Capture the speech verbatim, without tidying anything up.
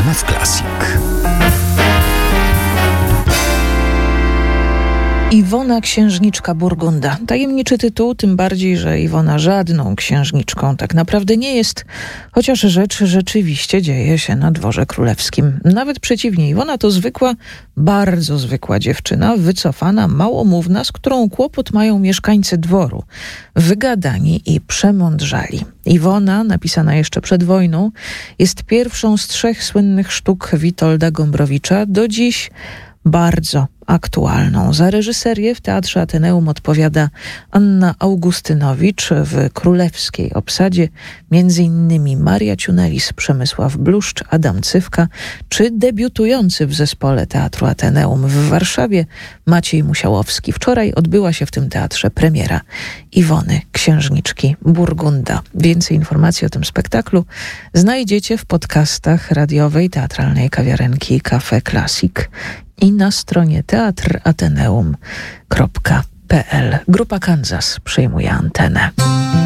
R M F Classic. Iwona Księżniczka Burgunda. Tajemniczy tytuł, tym bardziej, że Iwona żadną księżniczką tak naprawdę nie jest, chociaż rzecz rzeczywiście dzieje się na dworze królewskim. Nawet przeciwnie, Iwona to zwykła, bardzo zwykła dziewczyna, wycofana, małomówna, z którą kłopot mają mieszkańcy dworu. Wygadani i przemądrzali. Iwona, napisana jeszcze przed wojną, jest pierwszą z trzech słynnych sztuk Witolda Gombrowicza, do dziś bardzo aktualną. Za reżyserię w Teatrze Ateneum odpowiada Anna Augustynowicz, w królewskiej obsadzie między innymi Maria Ciunelis, Przemysław Bluszcz, Adam Cywka, czy debiutujący w zespole Teatru Ateneum w Warszawie Maciej Musiałowski. Wczoraj odbyła się w tym teatrze premiera Iwony Księżniczki Burgunda. Więcej informacji o tym spektaklu znajdziecie w podcastach radiowej Teatralnej Kawiarenki Cafe Classic i na stronie teatr ateneum kropka p l. Grupa Kansas przejmuje antenę.